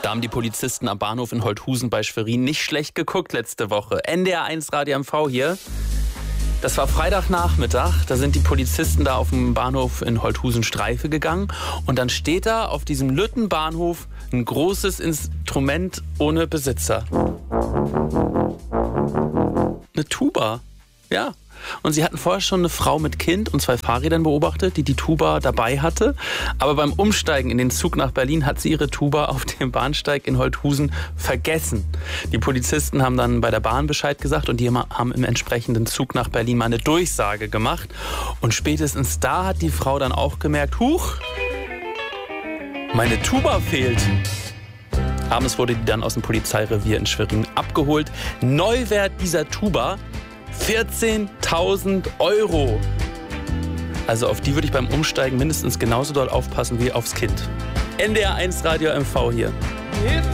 Da haben die Polizisten am Bahnhof in Holthusen bei Schwerin nicht schlecht geguckt letzte Woche. NDR 1 Radio MV hier. Das war Freitagnachmittag, da sind die Polizisten da auf dem Bahnhof in Holthusen Streife gegangen und dann steht da auf diesem Lüttenbahnhof ein großes Instrument ohne Besitzer. Eine Tuba, ja. Und sie hatten vorher schon eine Frau mit Kind und 2 Fahrrädern beobachtet, die Tuba dabei hatte. Aber beim Umsteigen in den Zug nach Berlin hat sie ihre Tuba auf dem Bahnsteig in Holthusen vergessen. Die Polizisten haben dann bei der Bahn Bescheid gesagt und die haben im entsprechenden Zug nach Berlin mal eine Durchsage gemacht. Und spätestens da hat die Frau dann auch gemerkt, huch, meine Tuba fehlt. Abends wurde die dann aus dem Polizeirevier in Schwerin abgeholt. Neuwert dieser Tuba 14.000 €. Also auf die würde ich beim Umsteigen mindestens genauso doll aufpassen wie aufs Kind. NDR 1 Radio MV hier.